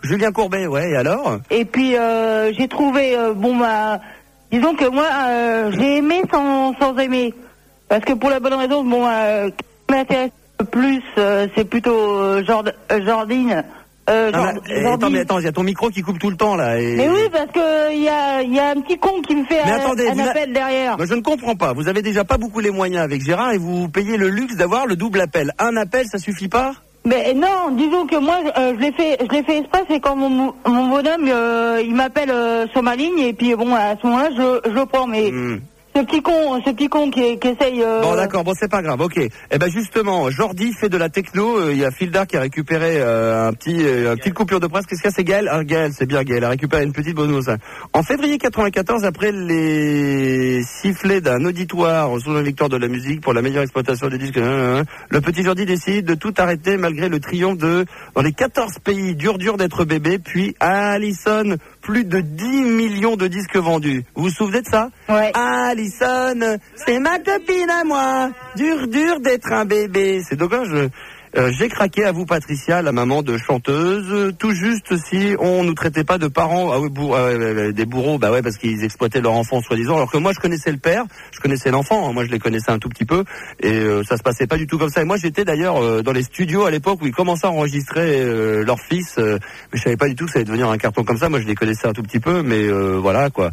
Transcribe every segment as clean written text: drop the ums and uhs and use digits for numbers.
Julien Courbet, ouais, et alors? Et puis j'ai trouvé, disons que moi j'ai aimé sans aimer. Parce que pour la bonne raison, ce qui m'intéresse le plus, c'est plutôt Jordine. Attends, il y a ton micro qui coupe tout le temps là. Mais oui, parce que il y a un petit con qui me fait un appel derrière. Mais je ne comprends pas. Vous avez déjà pas beaucoup les moyens avec Gérard et vous payez le luxe d'avoir le double appel. Un appel, ça suffit pas? Mais non, disons que moi je l'ai fait exprès, c'est quand mon bonhomme il m'appelle sur ma ligne et puis à ce moment-là je le prends, mais ce petit con qui essaye. Bon d'accord, c'est pas grave, ok. Eh ben justement, Jordi fait de la techno. Il y a Fildar qui a récupéré une petite coupure de presse. Qu'est-ce qu'il y a? C'est Gaël. Gaël, c'est bien Gaël. A récupéré une petite bonus. En février 94, après les sifflets d'un auditoire sous la victoire de la musique pour la meilleure exploitation des disques, le petit Jordi décide de tout arrêter malgré le triomphe dans les 14 pays. Dur d'être bébé. Puis Allison, plus de 10 millions de disques vendus. Vous vous souvenez de ça? Ouais. Allison, c'est ma copine à moi. Dur d'être un bébé. C'est dommage. J'ai craqué à vous, Patricia, la maman de chanteuse. Tout juste si on nous traitait pas de parents, des bourreaux, parce qu'ils exploitaient leur enfant soi-disant. Alors que moi, je connaissais le père, je connaissais l'enfant. Moi, je les connaissais un tout petit peu, et ça se passait pas du tout comme ça. Et moi, j'étais d'ailleurs dans les studios à l'époque où ils commençaient à enregistrer leur fils. Mais je savais pas du tout que ça allait devenir un carton comme ça. Moi, je les connaissais un tout petit peu, mais voilà quoi.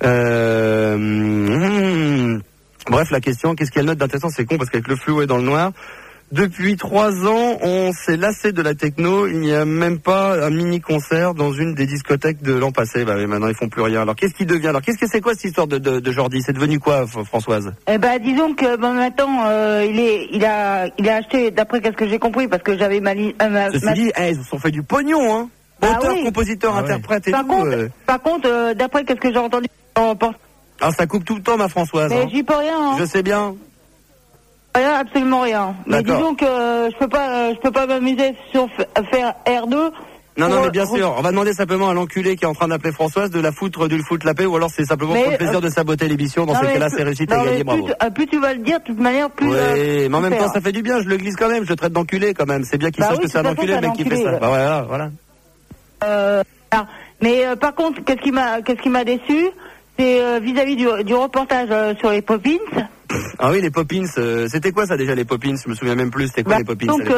Bref, la question, qu'est-ce qu'elle note d'intéressant? C'est con parce qu'avec le fluo dans le noir. Depuis 3 ans, on s'est lassé de la techno. Il n'y a même pas un mini-concert dans une des discothèques de l'an passé. Mais maintenant, ils font plus rien. Alors, qu'est-ce qui devient? Alors, qu'est-ce que c'est quoi cette histoire de Jordi? C'est devenu quoi, Françoise? Disons que maintenant, il a acheté, d'après ce que j'ai compris, parce que j'avais Ceci dit, ils se sont fait du pognon, hein. Auteur, compositeur, interprète et tout. Par contre, d'après ce que j'ai entendu, ça coupe tout le temps, ma Françoise. Mais j'y peux rien. Hein. Je sais bien. Rien, absolument rien. Mais disons que je peux pas m'amuser sur faire R2. Non, mais bien sûr. On va demander simplement à l'enculé qui est en train d'appeler Françoise de le foutre la paix, ou alors c'est simplement pour le plaisir de saboter l'émission. Dans ces cas-là, c'est réussi, t'as gagné, bravo. Plus tu vas le dire, de toute manière, plus. Oui, mais en même temps, ça fait du bien. Je le glisse quand même. Je le traite d'enculé quand même. C'est bien qu'il sache que c'est un enculé, le mec qui fait ça. Voilà. Mais par contre, qu'est-ce qui m'a déçu, c'est vis-à-vis du reportage sur les Poppins. Ah oui, les Poppins, c'était quoi ça déjà, les Poppins? Je me souviens même plus, c'était quoi les Poppins? Donc,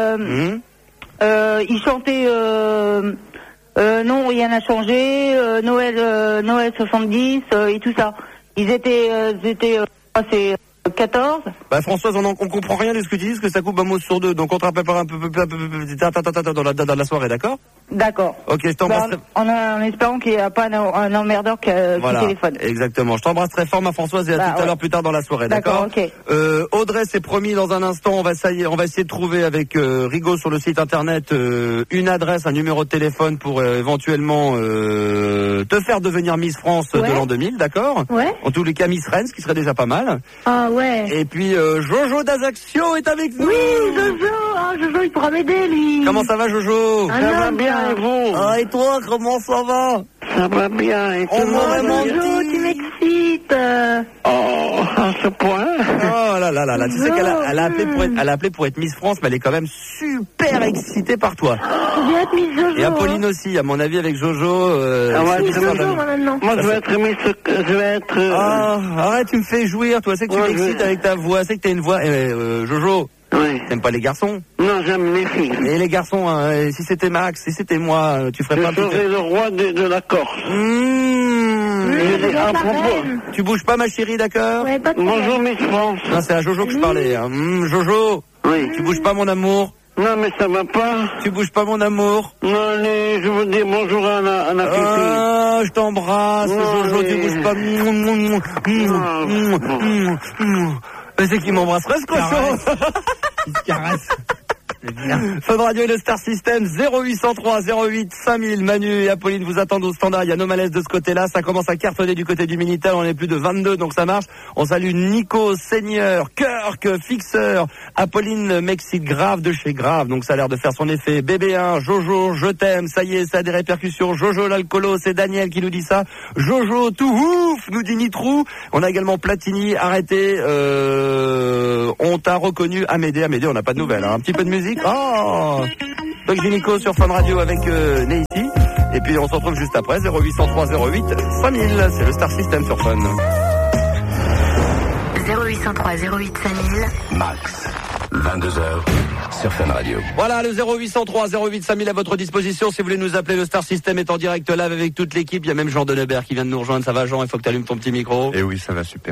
ils chantaient Non, rien n'a changé, Noël 70 et tout ça. Ils étaient assez 14. Françoise, on comprend rien de ce que tu dis, parce que ça coupe un mot sur deux, donc on te rappellera un peu dans la soirée, d'accord? D'accord. Ok, je t'embrasse. En espérant qu'il n'y a pas un emmerdeur qui téléphone. Exactement. Je t'embrasse très fort, ma Françoise, et à tout à l'heure plus tard dans la soirée, d'accord? Ok. Audrey, c'est promis, dans un instant, on va essayer de trouver avec Rigaud sur le site internet une adresse, un numéro de téléphone pour éventuellement te faire devenir Miss France de l'an 2000, d'accord? Ouais. En tous les cas, Miss Rennes, ce qui serait déjà pas mal. Ah ouais. Et puis Jojo d'Ajaccio est avec nous. Oui, Jojo, il pourra m'aider, lui. Comment ça va, Jojo? Ça va bien, et vous? Et toi, comment ça va? Ça va bien, et toi? Jojo, tu m'excites. Oh, à ce point? Oh là. Tu sais qu'elle a appelé pour être Miss France, mais elle est quand même super excitée par toi. Je vais être Miss Jojo. Et Apolline aussi, à mon avis, avec Jojo. Moi, je vais être Miss. Arrête, tu me fais jouir, toi. C'est que tu m'excites avec ta voix. C'est que t'as une voix. Jojo. Oui. T'aimes pas les garçons? Non, j'aime les filles. Et les garçons, si c'était Max, si c'était moi, tu ferais pas... Je serais le roi de la Corse. Tu bouges pas, ma chérie, d'accord? Ouais, bonjour, Miss France. Non, c'est à Jojo que je parlais. Hein. Jojo. Oui. Tu bouges pas, mon amour? Non, mais ça va pas. Tu bouges pas, mon amour? Non, allez, je veux dire bonjour à la fille. Je t'embrasse, Jojo, tu bouges pas. Mais c'est qui m'embrasserait, ce cochon? Il se caresse. Fun Radio et le Star System 0803 08 5000. Manu et Apolline vous attendent au standard. Il y a nos malaises de ce côté-là. Ça commence à cartonner du côté du Minitel. On est plus de 22, donc ça marche. On salue Nico, Seigneur, Kirk, Fixeur, Apolline, Mexite, Grave de chez Grave. Donc ça a l'air de faire son effet. BB1, Jojo, je t'aime. Ça y est, ça a des répercussions. Jojo l'alcoolo, c'est Daniel qui nous dit ça. Jojo, tout ouf, nous dit Nitrou. On a également Platini, arrêtez. On t'a reconnu. Amédée, on n'a pas de nouvelles. Hein. Un petit peu de musique. musique. Oh, Doc Gynéco sur Fun Radio avec Neisy. Et puis on se retrouve juste après, 0803 08 5000. C'est le Star System sur Fun. 0803 08 5000. Max, 22h sur Fun Radio. Voilà, le 0803 08 5000 à votre disposition. Si vous voulez nous appeler, le Star System est en direct live avec toute l'équipe. Il y a même Jean Denebert qui vient de nous rejoindre. Ça va, Jean? Il faut que tu allumes ton petit micro. Et oui, ça va super.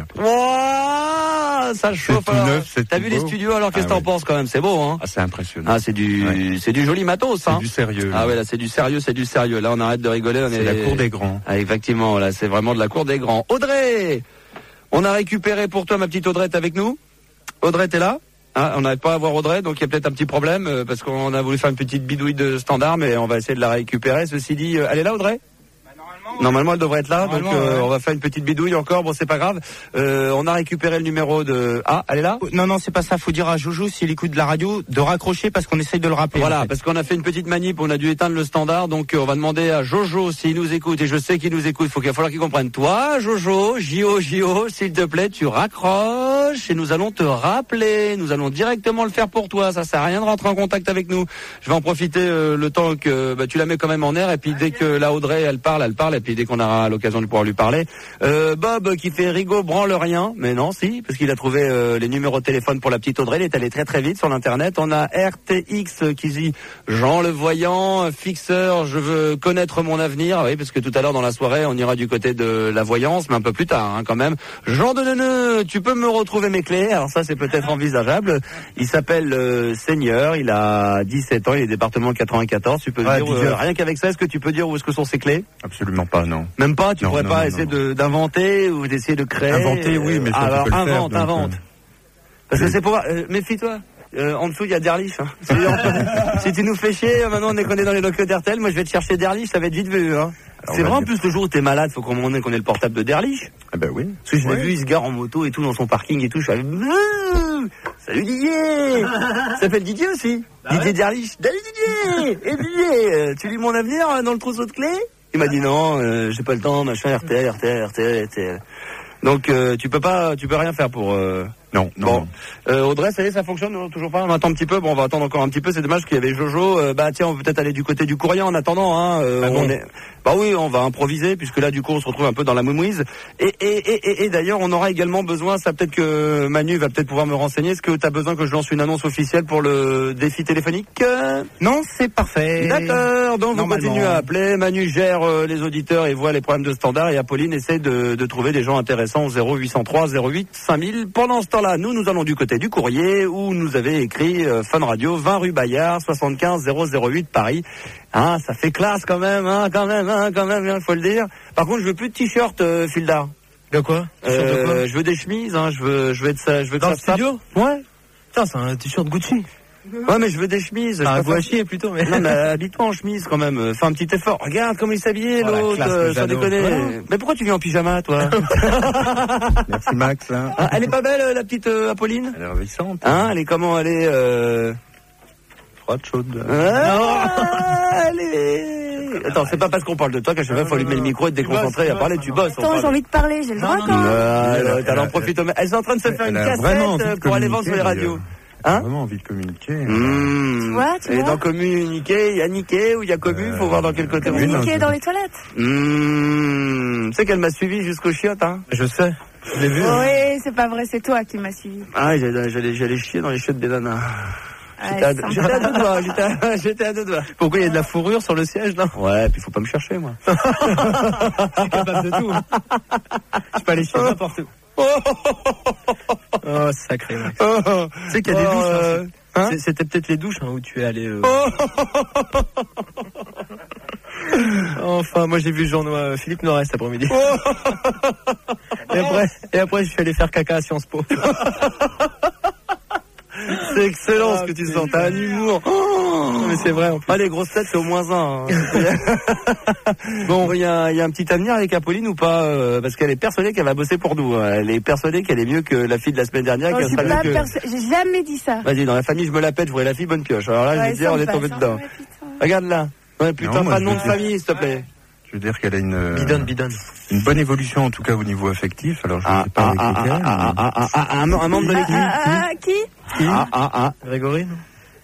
Wow, ça chauffe. C'est tout neuf, c'est T'as tout vu beau. les studios? Alors qu'est-ce que t'en penses quand même? C'est beau, hein? Ah, c'est impressionnant. Ah, c'est du joli matos, hein. C'est du sérieux. Ah ouais, là c'est du sérieux. Là on arrête de rigoler. C'est la cour des grands. Ah, effectivement, là c'est vraiment de la cour des grands. Audrey, on a récupéré pour toi ma petite Audrey, t'es avec nous? Audrey, t'es là? Ah, on n'arrive pas à voir Audrey, donc il y a peut-être un petit problème parce qu'on a voulu faire une petite bidouille de standard, mais on va essayer de la récupérer. Ceci dit, elle est là, Audrey? Normalement, elle devrait être là, donc on va faire une petite bidouille encore. Bon, c'est pas grave. On a récupéré le numéro de... Ah, elle est là? Non, c'est pas ça. Faut dire à Jojo, s'il écoute de la radio, de raccrocher parce qu'on essaye de le rappeler. Voilà, en fait. parce qu'on a fait une petite manip, on a dû éteindre le standard, donc on va demander à Jojo s'il nous écoute, et je sais qu'il nous écoute, il va falloir qu'il comprenne. Toi, Jojo, J.O., s'il te plaît, tu raccroches et nous allons te rappeler. Nous allons directement le faire pour toi. Ça sert à rien de rentrer en contact avec nous. Je vais en profiter le temps que tu la mets quand même en air, et puis dès que la Audrey, elle parle, et puis dès qu'on aura l'occasion de pouvoir lui parler. Bob qui fait rigo branle rien, mais non, si, parce qu'il a trouvé les numéros de téléphone pour la petite Audrey. Il est allé très très vite sur l'internet. On a RTX qui dit Jean le voyant, fixeur, je veux connaître mon avenir. Oui, parce que tout à l'heure dans la soirée, on ira du côté de la voyance, mais un peu plus tard, hein, quand même. Jean de Neuneu, tu peux me retrouver mes clés? Alors ça, c'est peut-être envisageable. Il s'appelle Seigneur, il a 17 ans, il est département 94. Tu peux dire, rien qu'avec ça, est-ce que tu peux dire où est-ce que sont ses clés? Absolument pas, non. Même pas, tu pourrais pas essayer non. d'inventer ou d'essayer de créer. Inventer, oui, mais ça, alors tu peux le faire, invente. Parce que c'est pour méfie-toi. En dessous, il y a Derlich. Hein. Si tu nous fais chier, maintenant on est dans les locaux d'Hertel, moi je vais te chercher Derlich, ça va être vite vu. Hein. C'est vrai, en plus, le jour où t'es malade, faut qu'on ait le portable de Derlich. Ah ben oui. Parce que je l'ai vu, il se gare en moto et tout dans son parking et tout. Je suis allé, salut Didier. Ça s'appelle Didier aussi. Didier Derlich. Salut Didier. Et Didier, tu lis mon avenir dans le trousseau de clés? Il m'a dit non, j'ai pas le temps, machin, RTL. Donc tu peux rien faire pour... Non. Audrey, ça y est, ça fonctionne? Non, toujours pas? On attend un petit peu. Bon, on va attendre encore un petit peu. C'est dommage qu'il y avait Jojo. Tiens, on va peut-être aller du côté du courrier en attendant. Hein. Oui, on va improviser puisque là, du coup, on se retrouve un peu dans la mouise. Et d'ailleurs, on aura également besoin. Ça peut-être que Manu va peut-être pouvoir me renseigner. Est-ce que tu as besoin que je lance une annonce officielle pour le défi téléphonique? Non, c'est parfait. D'accord. Donc vous continuez à appeler. Manu gère les auditeurs et voit les problèmes de standard. Et Apolline essaie de trouver des gens intéressants au 0803 08 5000. Pendant ce temps-là, nous allons du côté du courrier où nous avait écrit Fun Radio, 20 rue Bayard, 75 008 Paris. Hein, ça fait classe quand même, faut le dire. Par contre, je veux plus de t-shirt, Fildar. De quoi? Je veux des chemises, hein, je veux de ça, Dans le studio? Ouais. Putain, c'est un t-shirt Gucci. Ouais, mais je veux des chemises. Un gouachier plutôt, mais. Non, mais habille-toi en chemise quand même. Fais un petit effort. Regarde comment il s'habillait, l'autre. Sans déconner. Voilà. Mais pourquoi tu viens en pyjama, toi? Merci Max. Hein. Ah, elle est pas belle, la petite Apolline? Elle est ravissante. Hein, elle est comment? Elle est froide, chaude. Elle est... Attends, c'est pas parce qu'on parle de toi qu'à chaque fois il faut allumer le micro et te déconcentrer à parler, tu bosses. Attends, j'ai envie de parler, j'ai le droit quand même. Elle en profite. Elles sont en train de se faire une cassette pour aller vendre sur les radios. Hein? Vraiment envie de communiquer. Tu vois, et dans communiquer, il y a niqué ou il y a commu, faut voir dans quel côté on est. Niqué dans les toilettes. Tu sais qu'elle m'a suivi jusqu'aux chiottes, hein? Je sais. Je l'ai vu. Oui, c'est pas vrai, c'est toi qui m'as suivi. Ah, j'allais chier dans les chiottes des nanas. J'étais à deux doigts, j'étais à deux doigts. Pourquoi il y a de la fourrure sur le siège, là? Ouais, puis faut pas me chercher, moi. Je suis capable de tout. Je peux aller chier n'importe où. Oh, sacré mec. Tu sais qu'il y a des douches, hein? C'était peut-être les douches, hein, où tu es allé. Enfin, moi j'ai vu Philippe Noiret cet après-midi. Et après, je suis allé faire caca à Sciences Po. C'est excellent ce que tu sens, t'as un humour. Mais c'est vrai. En plus. Ah, les grosses têtes, c'est au moins un. Hein. Bon, il y a un petit avenir avec Apolline ou pas? Parce qu'elle est persuadée qu'elle va bosser pour nous. Elle est persuadée qu'elle est mieux que la fille de la semaine dernière. Non, j'ai jamais dit ça. Vas-y, dans la famille, je me la pète, je voudrais la fille bonne pioche. Alors là, je vais te dire, on est tombé dedans. Regarde là. Ouais, putain, pas de nom de famille, s'il te plaît. Je veux dire qu'elle a une bidonne. Une bonne évolution en tout cas au niveau affectif. Alors je ne sais pas avec lesquels. Un membre de l'équipe. Qui? Grégory, non?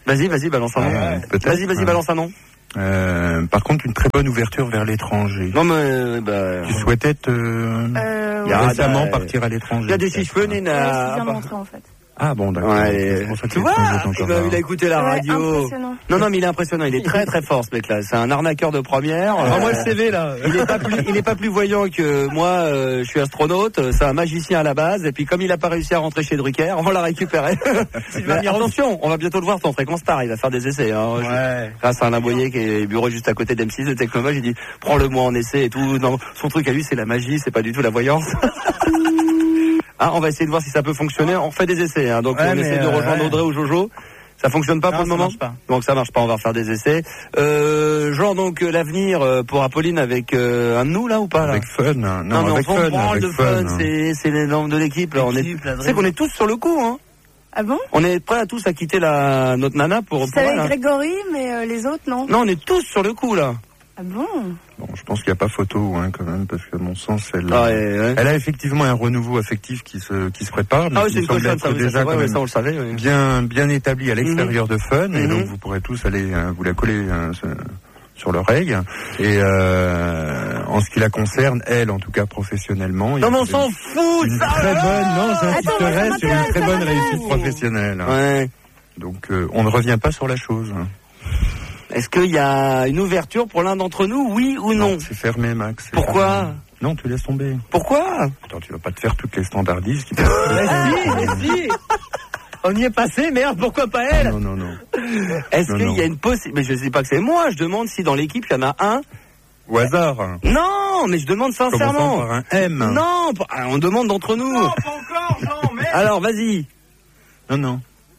Vas-y, balance un nom. Vas-y, balance un nom. Par contre, une très bonne ouverture vers l'étranger. Non, mais tu souhaitais récemment partir à l'étranger. Il y a des cheveux, Nina. C'est bien montré en fait. Ah bon, d'accord. Ouais, tu vois, il a écouté la radio. Non, mais il est impressionnant. Il est très très fort ce mec-là. C'est un arnaqueur de première. Moi le CV là. Il est pas plus voyant que moi. Je suis astronaute. C'est un magicien à la base. Et puis comme il a pas réussi à rentrer chez Drucker, on l'a récupéré. Attention, on va bientôt le voir ton Fréquence Star. Il va faire des essais. Grâce à Alain Boyer qui est bureau juste à côté d'M6 de Technomage. Il dit prends-le-moi en essai et tout. Non, son truc à lui c'est la magie, c'est pas du tout la voyance. On va essayer de voir si ça peut fonctionner. On refait des essais, donc on essaie de rejoindre Audrey ou Jojo. Ça fonctionne pas pour le moment. Donc ça marche pas. On va refaire des essais. Genre donc l'avenir pour Apolline avec un de nous là ou pas là? Avec Fun. Non, avec Fun. Avec Fun. C'est les membres de l'équipe. Là. Tu sais qu'on est tous sur le coup, hein. Ah bon? On est prêts à tous à quitter notre nana pour. C'est avec Grégory, mais les autres non. Non, on est tous sur le coup là. Ah bon? Bon, je pense qu'il n'y a pas photo, quand même, parce que à mon sens, elle a effectivement un renouveau affectif qui se prépare. Ah oui, c'est une cochonne, ça, déjà ça, on le savait. Oui. Bien établi à l'extérieur de Fun, et donc vous pourrez tous aller vous la coller sur l'oreille. Et en ce qui la concerne, elle, en tout cas professionnellement, non, mais on s'en fout. Une très bonne, non, j'insisterai sur une très bonne réussite professionnelle. Ouais. Donc, on ne revient pas sur la chose. Est-ce qu'il y a une ouverture pour l'un d'entre nous, oui ou non? C'est fermé, Max. Pourquoi? Non, tu laisses tomber. Pourquoi? Attends, tu vas pas te faire toutes les standardises qui Si. On y est passé, merde, pourquoi pas elle? Non. Est-ce qu'il y a une possibilité? Mais je sais pas que c'est moi, je demande si dans l'équipe il y en a un. Au hasard. Non, mais je demande sincèrement. Commençons par un M. Non, on demande d'entre nous. Non, pas encore, non, merde. Alors, vas-y. Non.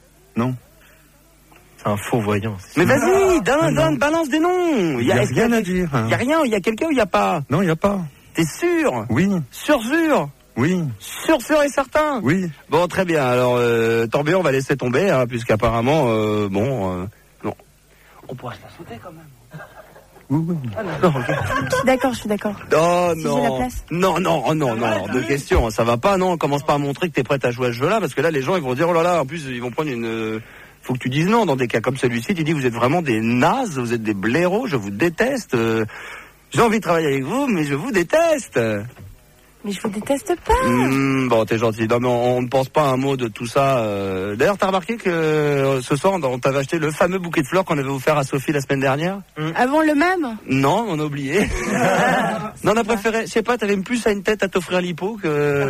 C'est un faux voyant. Mais vas-y, balance des noms. Il y a rien à dire. Il y a rien, il y a quelqu'un ou il y a pas? Non, il y a pas. T'es sûr? Oui. Sûr? Oui. Sûr et certain? Oui. Bon, très bien. Alors, tant bien, on va laisser tomber, puisqu'apparemment, non. On pourra se la sauter quand même. Oui. Je suis d'accord. Oh, si non. J'ai la place. Non, de question. Ça va pas, non. Commence pas à montrer que t'es prête à jouer à ce jeu-là, parce que là, les gens, ils vont dire, oh là là, en plus, ils vont prendre faut que tu dises non dans des cas comme celui-ci. Tu dis vous êtes vraiment des nazes, vous êtes des blaireaux, je vous déteste. J'ai envie de travailler avec vous, mais je vous déteste. Mais je vous déteste pas. Bon, t'es gentil. Non, mais on ne pense pas un mot de tout ça. D'ailleurs, t'as remarqué que ce soir, on t'avait acheté le fameux bouquet de fleurs qu'on avait offert à Sophie la semaine dernière? Avant le même? Non, on a oublié. Non, on a préféré, je sais pas, t'avais plus à une tête à t'offrir l'hippo que...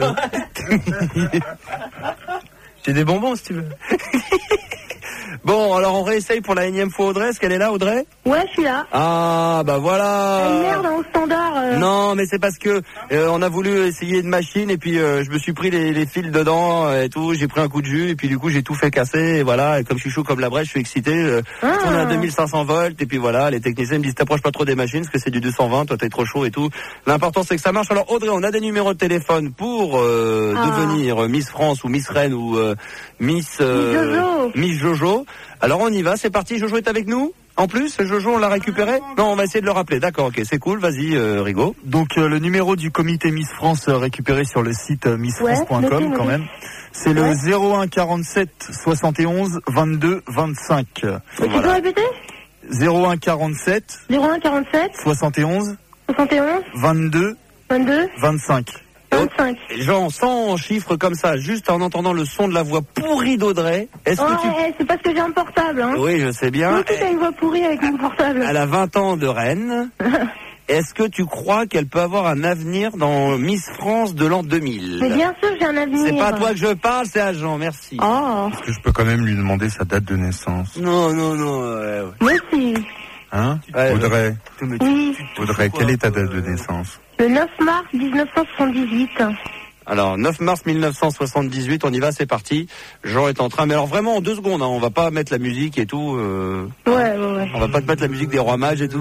J'ai des bonbons si tu veux. Bon, alors on réessaye pour la énième fois Audrey. Est-ce qu'elle est là, Audrey? Ouais, je suis là. Ah, bah voilà. Merde, au standard. Non, mais c'est parce que on a voulu essayer une machine et puis je me suis pris les fils dedans et tout. J'ai pris un coup de jus et puis du coup j'ai tout fait casser et voilà. Et comme je suis chaud comme la brèche, je suis excité. On est à 2500 volts et puis voilà. Les techniciens me disent t'approches pas trop des machines parce que c'est du 220. Toi t'es trop chaud et tout. L'important c'est que ça marche. Alors Audrey, on a des numéros de téléphone pour devenir Miss France ou Miss Rennes ou Miss Jojo. Alors on y va, c'est parti. Jojo est avec nous. En plus, Jojo, on l'a récupéré? Non, on va essayer de le rappeler. D'accord, ok, c'est cool. Vas-y, Rigo. Donc le numéro du comité Miss France récupéré sur le site missfrance.com quand même. C'est le 01 47 71 22 25. Tu peux répéter? 01 47 71 22 25. 25. Genre, sans chiffres comme ça, juste en entendant le son de la voix pourrie d'Audrey, est-ce que tu... c'est parce que j'ai un portable, hein. Oui, je sais bien. Oui, t'as une voix pourrie avec mon portable. Elle a 20 ans de Rennes. Est-ce que tu crois qu'elle peut avoir un avenir dans Miss France de l'an 2000? Mais bien sûr, j'ai un avenir. C'est pas à toi que je parle, c'est à Jean, merci. Oh. Est-ce que je peux quand même lui demander sa date de naissance? Non. Moi aussi. Hein? Audrey. Oui. Audrey, quelle est ta date de naissance? Le 9 mars 1978. Alors, 9 mars 1978, on y va, c'est parti. Jean est en train, mais alors vraiment en 2 secondes, hein, on va pas mettre la musique et tout. Ouais. On va pas te mettre la musique des rois mages et tout.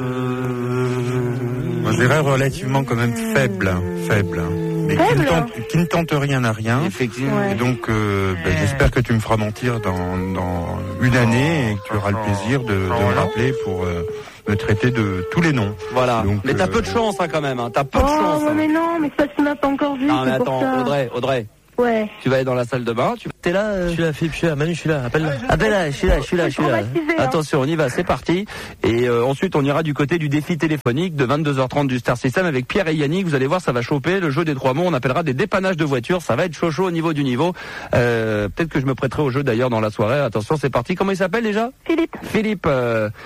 Moi, je dirais relativement quand même faible. Mais qui ne tente rien à rien. Effectivement. Ouais. Et donc, j'espère que tu me feras mentir dans une année et que tu auras le plaisir de me rappeler pour me traiter de tous les noms. Voilà. Donc, mais t'as peu de chance, hein, quand même. Hein. T'as peu de chance. Mais non, mais c'est parce qu'on n'a pas encore vu. Non, mais attends, Audrey. Ouais. Tu vas aller dans la salle de bain. T'es là Je suis là, Philippe, je suis là. Manu, je suis là. Appelle-la. Appelle-la, je suis là. Attention, on y va, c'est parti. Et ensuite, on ira du côté du défi téléphonique de 22h30 du Star System avec Pierre et Yannick. Vous allez voir, ça va choper. Le jeu des 3 mots, on appellera des dépannages de voitures. Ça va être chaud au niveau du niveau. Peut-être que je me prêterai au jeu d'ailleurs dans la soirée. Attention, c'est parti. Comment il s'appelle déjà ? Philippe, t'es là ?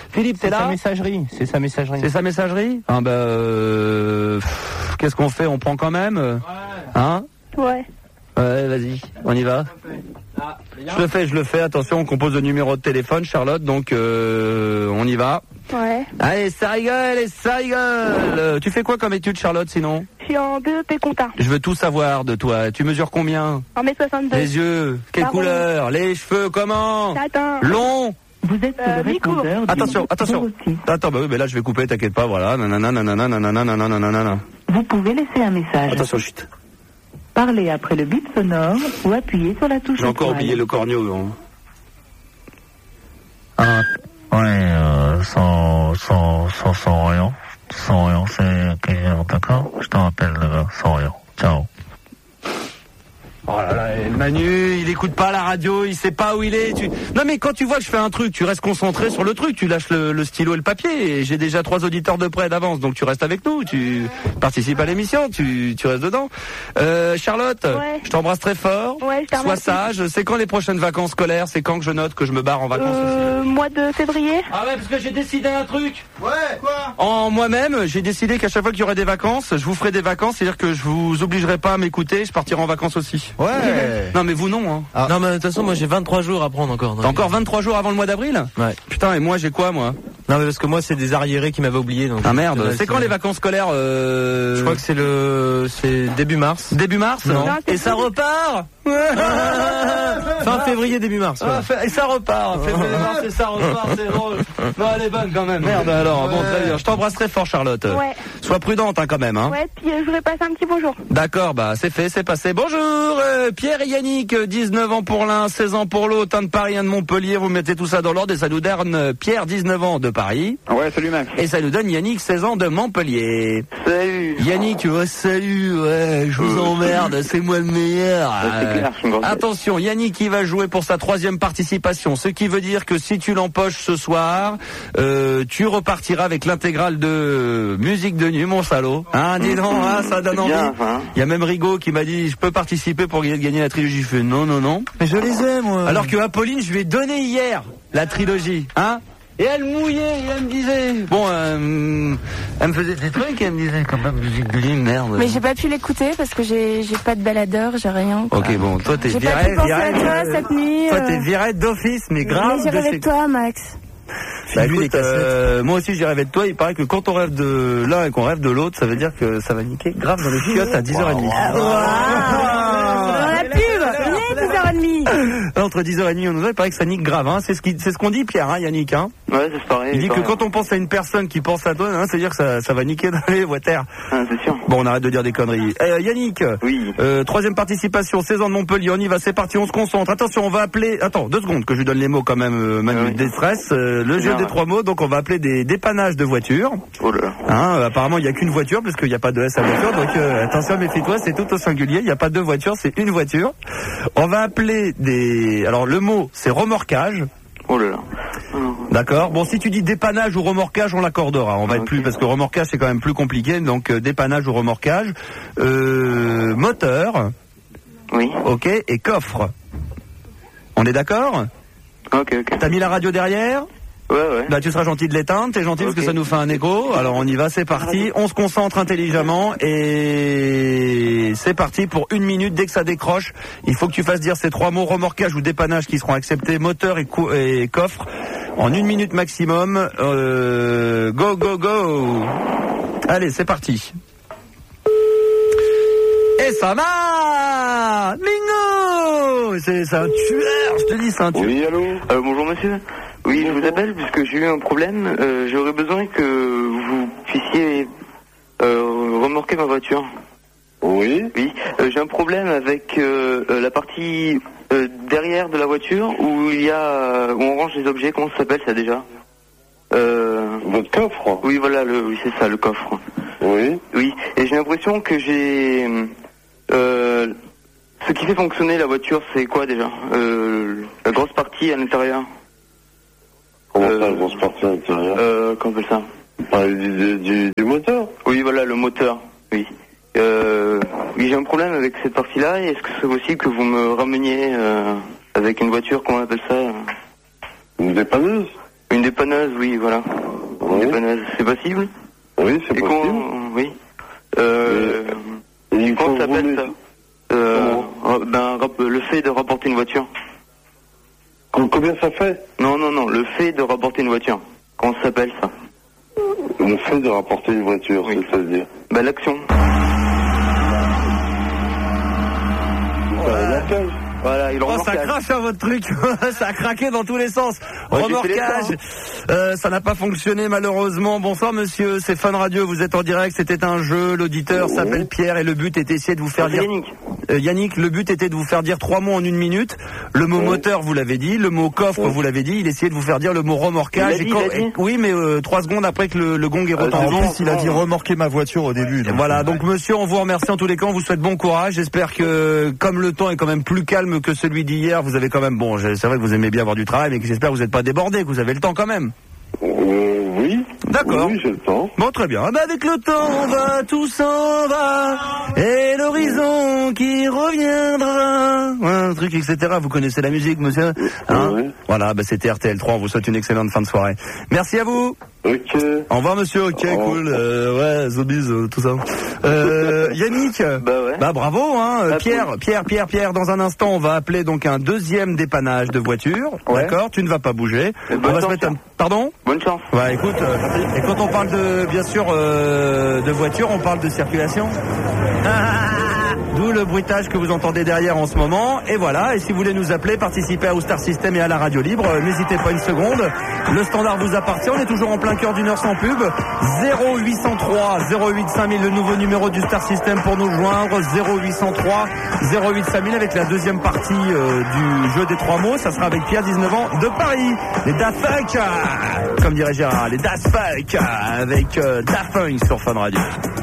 C'est sa messagerie. C'est sa messagerie ? Ah qu'est-ce qu'on fait ? On prend quand même ? Hein ? ouais. Ouais, vas-y, on y va. Je le fais, attention, on compose le numéro de téléphone, Charlotte, donc on y va. Ouais. Allez, ça rigole. Tu fais quoi comme étude, Charlotte, sinon ? Je suis en BEP compta. Je veux tout savoir de toi. Tu mesures combien ? 1m62. Les yeux, quelle Marron. couleur ? Les cheveux, comment ? Satin. Long ? Vous êtes sur le répondeur du Attention. 06. Attends, mais là je vais couper, t'inquiète pas, voilà. Nanana. Vous pouvez laisser un message. Attention, chut. Parlez après le bip sonore ou appuyez sur la touche. J'ai encore oublié le corneau. Sans rien. Sans rien, c'est ok, d'accord ? Je te rappelle, sans rien. Ciao. Oh là là, Manu, il écoute pas la radio, il sait pas où il est. Non mais quand tu vois que je fais un truc, tu restes concentré sur le truc, tu lâches le stylo et le papier. Et j'ai déjà 3 auditeurs de près d'avance, donc tu restes avec nous, tu participes à l'émission, tu restes dedans. Charlotte, ouais. Je t'embrasse très fort. Ouais, je te Sois remercie. sage. C'est quand les prochaines vacances scolaires ? C'est quand que je note que je me barre en vacances aussi ? Mois de février. Ah ouais, parce que j'ai décidé un truc. Ouais, quoi ? En moi-même, j'ai décidé qu'à chaque fois qu'il y aurait des vacances, je vous ferai des vacances, c'est-à-dire que je vous obligerai pas à m'écouter, je partirai en vacances aussi. Ouais. Non mais vous non, hein. Ah. Non mais de toute façon moi j'ai 23 jours à prendre encore. T'as encore 23 jours avant le mois d'avril ? Ouais. Putain, et moi j'ai quoi moi ? Non mais parce que moi c'est des arriérés qui m'avaient oublié. Donc Ah merde, c'est quand les vacances scolaires Je crois que c'est début mars. Début mars ? Non. Et ça repart ? Fin février, début mars. Ouais. Et ça repart, février, mars, et ça repart, c'est drôle. Non, elle est bonne quand même, merde alors. Bon, très bien, je t'embrasse très fort, Charlotte. Ouais. Sois prudente quand même. Hein. Ouais, puis je voulais passer un petit bonjour. D'accord, c'est fait, c'est passé. Bonjour, Pierre et Yannick, 19 ans pour l'un, 16 ans pour l'autre, un de Paris, un de Montpellier, vous mettez tout ça dans l'ordre et ça nous donne Pierre, 19 ans de Paris. Ouais, salut Max. Et ça nous donne Yannick, 16 ans de Montpellier. Salut. Yannick, salut, je vous emmerde, c'est moi le meilleur. C'est clair, je suis attention, Yannick qui va jouer pour sa 3e participation, ce qui veut dire que si tu l'empoches ce soir, tu repartiras avec l'intégrale de musique de nuit, mon salaud. Hein, dis donc, ça donne envie. Il y a même Rigaud qui m'a dit, je peux participer pour gagner la trilogie. Je fais non. Mais je les aime, moi. Alors que Apolline, je lui ai donné hier la trilogie, hein. Et elle mouillait, et elle me disait... Bon, elle me faisait des trucs, et elle me disait quand même, musique de nuit, merde. Mais j'ai pas pu l'écouter parce que j'ai pas de baladeur, j'ai rien. Quoi. Ok, bon, toi t'es viré... J'ai pas pu penser à toi cette nuit. Toi t'es viré d'office, mais grave. Mais j'ai rêvé de toi, Max. Bah, écoute, moi aussi j'ai rêvé de toi, il paraît que quand on rêve de l'un et qu'on rêve de l'autre, ça veut dire que ça va niquer grave dans les chiottes à 10h30. Dans la pub, il est 10h30. Entre 10h30 et 11h, il paraît que ça nique grave, hein. C'est ce qu'on dit, Pierre, hein, Yannick, hein. Ouais, c'est pareil. Il dit que quand on pense à une personne qui pense à toi, hein, c'est-à-dire que ça va niquer dans les water. Ah, c'est sûr. Bon, on arrête de dire des conneries. Yannick. Oui. 3e participation, 16 ans de Montpellier, on y va, c'est parti, on se concentre. Attention, on va appeler, 2 secondes que je lui donne les mots quand même, Manu, déstress, le jeu des 3 mots, donc on va appeler des dépannages de voitures. Oh là. Hein, apparemment, il n'y a qu'une voiture, parce qu'il n'y a pas de S à voiture, donc attention, méfie-toi, c'est tout au singulier, il n'y a pas 2 voitures, c'est une voiture. On va appeler alors le mot, c'est remorquage. Oh là là. D'accord. Bon, si tu dis dépannage ou remorquage, on l'accordera. On va être plus, parce que remorquage, c'est quand même plus compliqué, donc dépannage ou remorquage. Moteur. Oui. Ok, et coffre. On est d'accord ? Ok. T'as mis la radio derrière ? Ouais. Bah, tu seras gentil de l'éteindre, t'es gentil parce que ça nous fait un écho. Alors on y va, c'est parti. On se concentre intelligemment et c'est parti pour 1 minute. Dès que ça décroche, il faut que tu fasses dire ces 3 mots, remorquage ou dépannage, qui seront acceptés, moteur et coffre, en 1 minute maximum. Go. Allez, c'est parti. Et ça va, bingo. C'est un tueur, je te dis, c'est un tueur. Oui, allô. Bonjour monsieur. Oui, je vous appelle puisque j'ai eu un problème. J'aurais besoin que vous puissiez remorquer ma voiture. Oui. Oui. J'ai un problème avec la partie derrière de la voiture où où on range les objets. Comment ça s'appelle ça déjà? Votre coffre? Oui, voilà, oui, c'est ça, le coffre. Oui. Oui. Et j'ai l'impression que j'ai ce qui fait fonctionner la voiture, c'est quoi déjà? La grosse partie à l'intérieur. Comment ça, la grosse partie à l'intérieur? Comment on appelle ça? Vous parlez du moteur? Oui, voilà, le moteur, oui. Oui, j'ai un problème avec cette partie-là, et est-ce que c'est possible que vous me rameniez avec une voiture, comment on appelle ça? Une dépanneuse? Une dépanneuse, oui, voilà. Oui. Une dépanneuse, c'est possible? Oui, c'est possible. Oui. Comment ça s'appelle ça? Le fait de rapporter une voiture. Combien ça fait? Non, le fait de rapporter une voiture. Comment ça s'appelle ça? Le fait de rapporter une voiture, oui. C'est-à-dire? L'action. Voilà, ça crache votre truc, ça a craqué dans tous les sens. Ouais, remorquage, ça n'a pas fonctionné malheureusement. Bonsoir monsieur, c'est Fun Radio, vous êtes en direct, c'était un jeu, l'auditeur s'appelle Pierre et le but était d'essayer de vous faire dire... Yannick, le but était de vous faire dire 3 mots en 1 minute. Le mot moteur, vous l'avez dit, le mot coffre, vous l'avez dit, il essayait de vous faire dire le mot remorquage. Oui, mais 3 secondes après que le gong est retenti. En plus, il a dit remorquer ma voiture au début. Donc voilà, donc monsieur, on vous remercie en tous les cas, on vous souhaite bon courage. J'espère que, comme le temps est quand même plus calme que celui d'hier, vous avez quand même, bon, c'est vrai que vous aimez bien avoir du travail, mais que j'espère que vous n'êtes pas débordé, que vous avez le temps quand même. Oui. D'accord. Oui, j'ai le temps. Bon, très bien. Avec le temps, on va, tout s'en va, et l'horizon qui reviendra. Un truc, etc. Vous connaissez la musique, monsieur? Hein? Oui. Voilà, c'était RTL3. On vous souhaite une excellente fin de soirée. Merci à vous. Ok. Au revoir, monsieur. Ok, cool. Ouais, zombies, tout ça. Yannick. Ouais. Bravo, hein. Pierre, dans un instant, on va appeler donc un deuxième dépannage de voiture. Ouais. D'accord? Tu ne vas pas bouger. On va se mettre Pardon? Bonne chance. Ouais, écoute, et quand on parle bien sûr, de voiture, on parle de circulation. D'où le bruitage que vous entendez derrière en ce moment. Et voilà, et si vous voulez nous appeler, participer à Star System et à la radio libre, n'hésitez pas une seconde. Le standard vous appartient, on est toujours en plein cœur d'une heure sans pub. 0803 08 5000, le nouveau numéro du Star System pour nous joindre. 0803 08 5000 avec la deuxième partie du jeu des 3 mots. Ça sera avec Pierre, 19 ans, de Paris. Les Daft Punk, comme dirait Gérard, les Daft Punk avec Daft Punk sur Fun Radio.